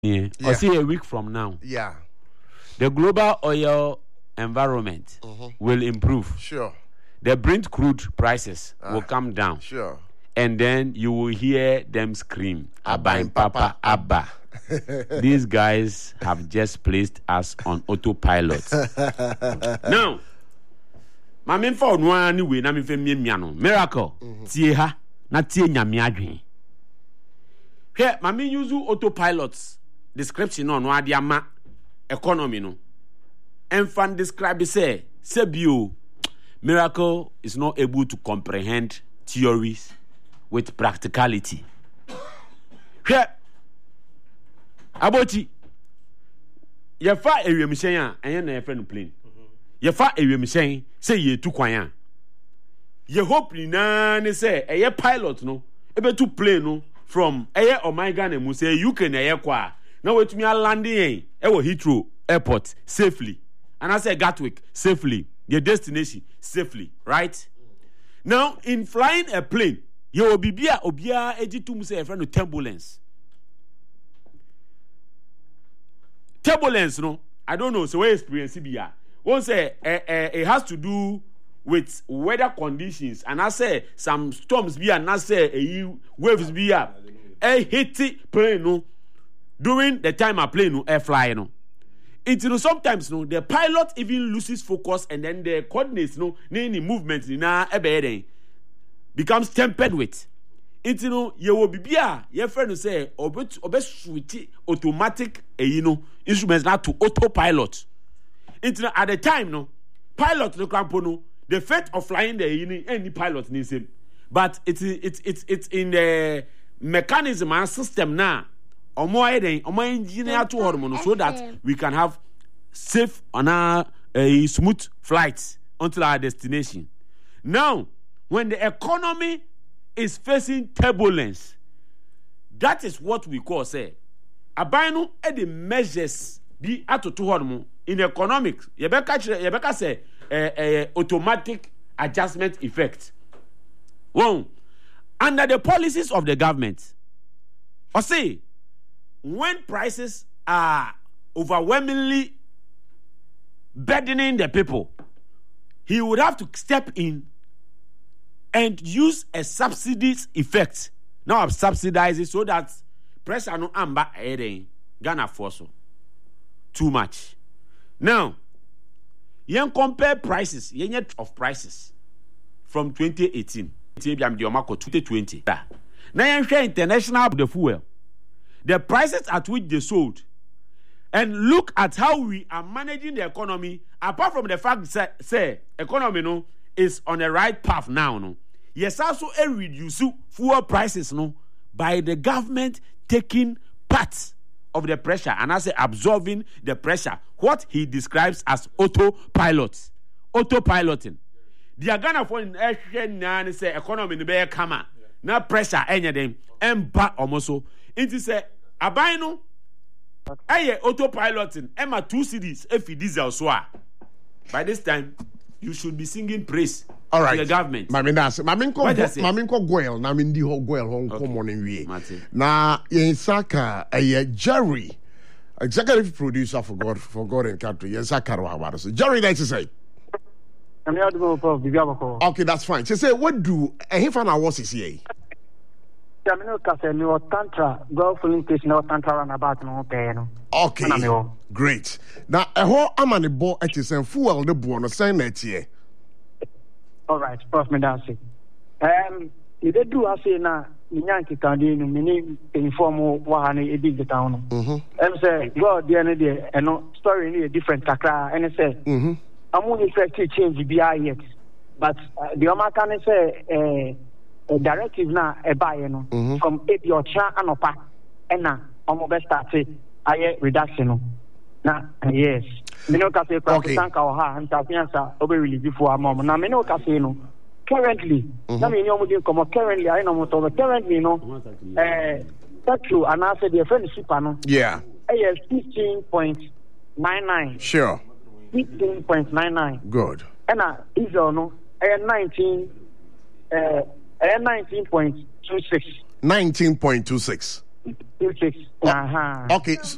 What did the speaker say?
Or say a week from now. Yeah. The global oil environment will improve. Sure. The Brent crude prices will come down. Sure. And then you will hear them scream, Abba and Papa, Abba. These guys have just placed us on autopilot. Now, my main for one anyway, na me fe miano. Miracle. Tie ha, na tie nyame adwen. Here, my main use autopilots description on what the ama economy no. And fan describe say bio Miracle is not able to comprehend theories with practicality. Here, Aboti, ye fa ewiemhyɛn a ɛyɛ na yɛfrɛ no plane. Ye fa ewiemhyɛn sɛ ye tu kwan a. Ye hope ni na ne sɛ ɛyɛ pilot no ebetu plane no from ɛyɛ Omega na mu sɛ UK na ɛyɛ kwa. Na wetumi a landing yɛn ɛwɔ Heathrow airport safely. And I say Gatwick safely. Your destination safely, right? Now in flying a plane, you will be obia ejitum say a friend of turbulence. Turbulence, no, I don't know. So where experience be ya? One say it has to do with weather conditions, and I say some storms be and I say waves be ya. A hit plane no during the time I plane no air fly no. It sometimes no the pilot even loses focus and then the coordinates no any movements na ebe becomes tempered with. It you will be your friend say obe switch automatic instruments now to autopilot. At the time no pilot no campo no the fate of flying the any pilot needs him, but it's in the mechanism and system now. Or more engineer to hormone so that we can have safe and a smooth flights until our destination. Now, when the economy is facing turbulence, that is what we call say abino and the measures be at to hormone in economics. Yebeka say automatic adjustment effect. One, under the policies of the government, or say when prices are overwhelmingly burdening the people, he would have to step in and use a subsidies effect. Now subsidize it so that pressure no amba Ghana force too much. Now, you compare prices, of prices from 2018 to 2020. Now you share international the fuel. The prices at which they sold, and look at how we are managing the economy. Apart from the fact that say economy no is on the right path now, no. Yes, also a reduce fuel prices no by the government taking part of the pressure and I say absorbing the pressure. What he describes as autopiloting. The Ghana for in say economy no be kama na pressure enya dem emba omoso. It is a abino aye autopiloting Emma 2 cities if diesel so by this time you should be singing praise all right to the government. Maminko Goel na mindi ho Goel hon common in we na yensaka aye Jerry executive producer for God and country yensaka ro so Jerry that is say okay, that's fine. So say what do fan awards is here? Okay, great. Now, a whole amani bo it is a fuel the buono sign that here. All right, Prof. Medasi. You do I say na Yankee Candy, meaning inform Wahani, a big town. Say, God, the end day, and no story in a different Takra, and I say, I'm only trying to change the BI yet. But the American say, a directive na a buy from your cha and opa and na almost started a reduction. Now, yes, Mino Cafe, thank our heart and Tapiansa over really before a moment. Now, Mino Casino currently, I mean, you come currently, I know what over currently, that's true, and I said, your friend is super, yeah, 15.99, sure, 15.99, good, and is no, 19. 19.26. 19.26. 26. Okay.